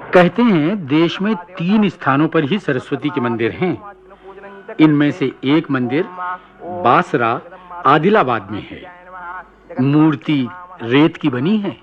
कहते हैं देश में 3 स्थानों पर ही सरस्वती के मंदिर हैं। इनमें से एक मंदिर बासरा आदिलाबाद में है। मूर्ति रेत की बनी है।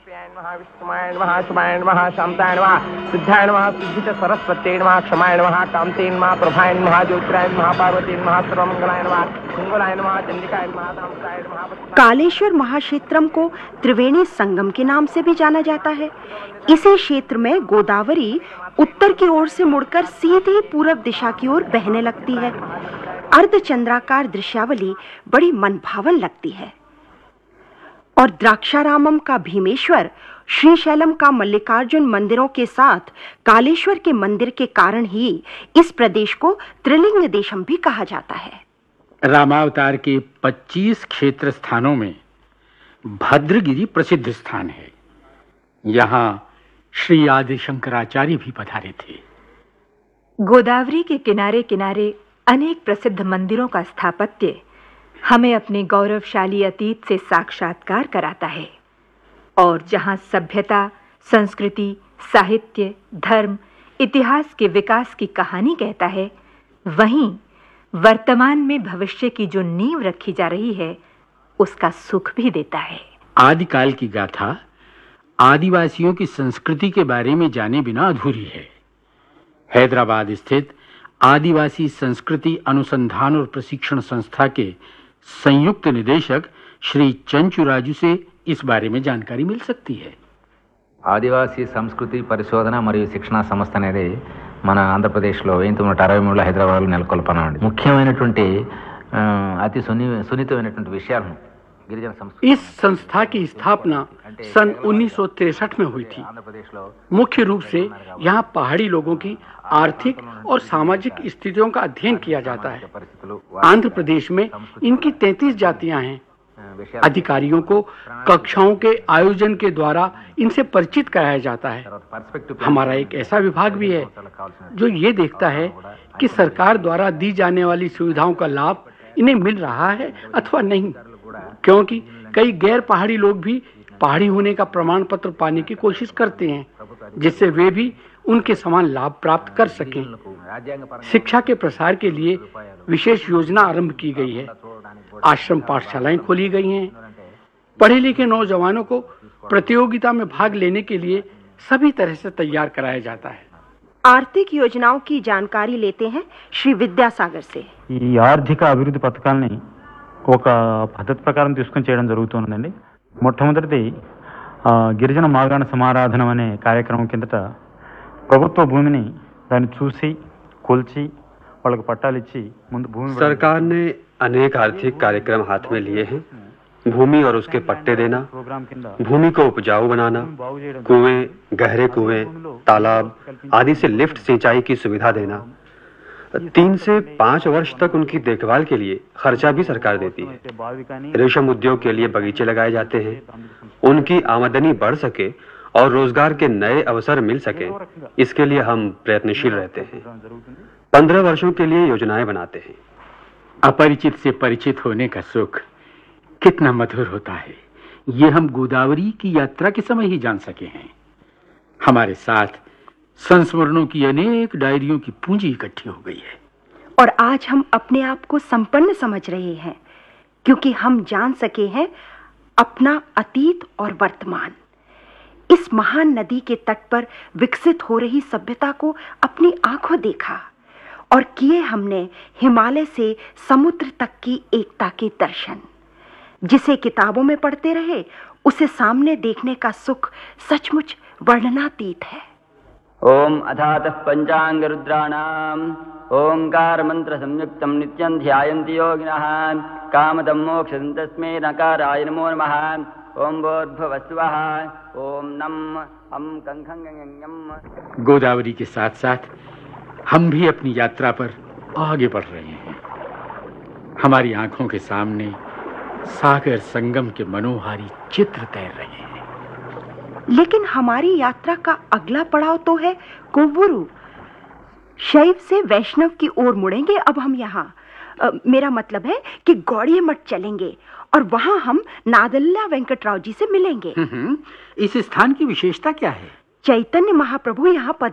कालेश्वर महाक्षेत्रम को त्रिवेणी संगम के नाम से भी जाना जाता है। इसी क्षेत्र में गोदावरी उत्तर की ओर से मुड़कर सीधे पूरब दिशा की ओर बहने लगती है। अर्धचंद्राकार दृश्यावली बड़ी मनभावन लगती है। और द्राक्षारामम का भीमेश्वर, श्रीशैलम का मल्लिकार्जुन मंदिरों के साथ कालेश्वर के मंदिर के कारण ही इस प्रदेश को त्रिलिंग देशम भी कहा जाता है। रामावतार के 25 क्षेत्र स्थानों में भद्रगिरि प्रसिद्ध स्थान है। यहाँ श्री आदि शंकराचार्य भी पधारे थे। गोदावरी के किनारे किनारे अनेक प्रसिद्ध मंदिरों का स्थापत्य हमें अपने गौरवशाली अतीत से साक्षात्कार कराता है। और जहां सभ्यता, संस्कृति, साहित्य, धर्म, इतिहास के विकास की कहानी कहता है, वहीं वर्तमान में भविष्य की जो नींव रखी जा रही है, उसका सुख भी देता है। आदिकाल की गाथा आदिवासियों की संस्कृति के बारे में जाने बिना अधूरी है। हैदराबाद स्थित आदिवासी संस्कृति अनुसंधान और प्रशिक्षण संस्था के संयुक्त निदेशक श्री चंचुराजू से इस बारे में जानकारी मिल सकती है। ఆదివాసీ సంస్కృతి పరిశోధన మరియు శిక్షణ సంస్థ అనేది మన ఆంధ్రప్రదేశ్లో 1963లో హైదరాబాద్లో నెలకొల్పనది. ముఖ్యమైనటువంటి అతి సున్నితమైనటువంటి విషయాలను గిరిజన సంస్కృతి इस संस्था की स्थापना सन 1963 में हुई थी। मुख्य रूप से यहाँ पहाड़ी लोगों की आर्थिक और सामाजिक स्थितियों का अध्ययन किया जाता है। आंध्र प्रदेश में इनकी 33 जातियां हैं। अधिकारियों को कक्षाओं के आयोजन के द्वारा इनसे परिचित कराया जाता है। हमारा एक ऐसा विभाग भी है जो ये देखता है कि सरकार द्वारा दी जाने वाली सुविधाओं का लाभ इन्हें मिल रहा है अथवा नहीं, क्योंकि कई गैर पहाड़ी लोग भी पहाड़ी होने का प्रमाण पत्र पाने की कोशिश करते हैं, जिससे वे भी उनके समान लाभ प्राप्त कर सकें। शिक्षा के प्रसार के लिए विशेष योजना आरंभ की गई है। आश्रम पाठशालाएं खोली गई हैं। पढ़े लिखे नौजवानों को प्रतियोगिता में भाग लेने के लिए सभी तरह से तैयार कराया जाता है। आर्थिक योजनाओं की जानकारी लेते हैं श्री विद्यासागर से। ఈ ఆర్థిక అభివృద్ధి పథకాలని ఒక పద్ధతి ప్రకారం తీసుకొని చేయడం జరుగుతుందండి. మొట్టమొదటిది గిరిజన మాగాణ సమారాధనం అనే కార్యక్రమం కిందట ప్రభుత్వ భూమిని దాన్ని చూసి కొల్చి వాళ్ళకి పట్టాలు ఇచ్చి ముందు భూమి सरकार ने अनेक आर्थिक कार्यक्रम हाथ में लिए हैं। भूमि और उसके पट्टे देना, भूमि को उपजाऊ बनाना, कुएं, गहरे कुएं, तालाब आदि से लिफ्ट सिंचाई की सुविधा देना, 3 से 5 वर्ष तक उनकी देखभाल के लिए खर्चा भी सरकार देती है। रेशम उद्योग के लिए बगीचे लगाए जाते हैं। उनकी आमदनी बढ़ सके और रोजगार के नए अवसर मिल सके, इसके लिए हम प्रयत्नशील रहते हैं। 15 वर्षों के लिए योजनाएं बनाते हैं। अपरिचित से परिचित होने का सुख कितना मधुर होता है, ये हम गोदावरी की यात्रा के समय ही जान सके हैं। हमारे साथ संस्मरणों की अनेक डायरियों की पूंजी इकट्ठी हो गई है। और आज हम अपने आप को संपन्न समझ रहे हैं, क्योंकि हम जान सके हैं अपना अतीत और वर्तमान। इस महान नदी के तट पर विकसित हो रही सभ्यता को अपनी आंखों देखा और किए हमने हिमालय से समुद्र तक की एकता के दर्शन। जिसे किताबों में पढ़ते रहे, उसे सामने देखने का सुख सचमुच वर्णनातीत है। ओम अथातः पंचांग रुद्राणाम ओंकार मंत्र संयुक्तम नित्यं ध्यायन्ति योगिनः कामदं मोक्षं तस्मै नकाराय नमो नमः। ओम भूर्भुवस्सुवः ओम नम हम कंखं। गोदावरी के साथ साथ हम भी अपनी यात्रा पर आगे बढ़ रहे हैं। हमारी आंखों के सामने सागर संगम के मनोहारी चित्र तैर रहे हैं। लेकिन हमारी यात्रा का अगला पड़ाव तो है कोवुरु। शैव से वैष्णव की ओर मुड़ेंगे अब हम यहाँ। मेरा मतलब है कि गौड़िया मठ चलेंगे और वहां हम नादल्ला वेंकटराव जी से मिलेंगे। इस स्थान की विशेषता क्या है? चैतन्य महाप्रभु यहाँ